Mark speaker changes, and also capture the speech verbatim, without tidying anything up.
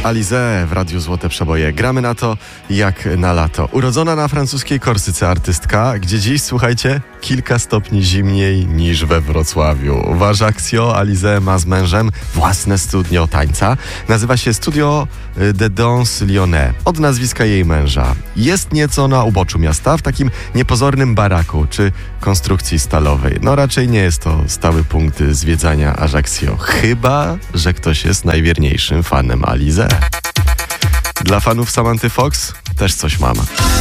Speaker 1: Alizée w Radiu Złote Przeboje. Gramy na to jak na lato. Urodzona na francuskiej Korsyce artystka, gdzie dziś, słuchajcie, kilka stopni zimniej niż we Wrocławiu. W Ajaccio Alizée ma z mężem własne studio tańca. Nazywa się Studio de Danse Lyonnais, od nazwiska jej męża. Jest nieco na uboczu miasta, w takim niepozornym baraku czy konstrukcji stalowej. No raczej nie jest to stały punkt zwiedzania Ajaccio. Chyba że ktoś jest najwierniejszym fanem Alizée. Dla fanów Samanty Fox też coś mam.